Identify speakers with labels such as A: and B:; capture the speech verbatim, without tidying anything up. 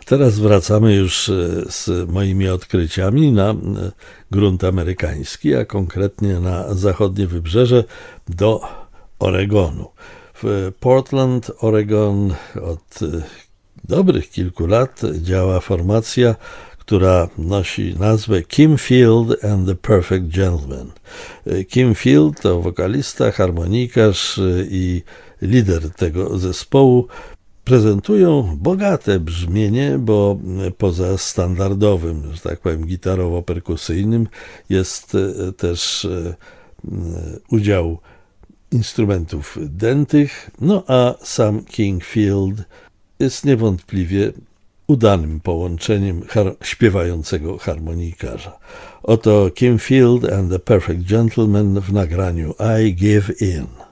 A: Teraz wracamy już z moimi odkryciami na grunt amerykański, a konkretnie na zachodnie wybrzeże do Oregonu. W Portland, Oregon od dobrych kilku lat działa formacja, która nosi nazwę Kim Field and the Perfect Gentleman. Kim Field to wokalista, harmonikarz i lider tego zespołu. Prezentują bogate brzmienie, bo poza standardowym, że tak powiem, gitarowo-perkusyjnym jest też udział instrumentów dętych, no a sam Kim Field jest niewątpliwie udanym połączeniem har- śpiewającego harmonikarza. Oto Kim Field and the Perfect Gentleman w nagraniu I Give In.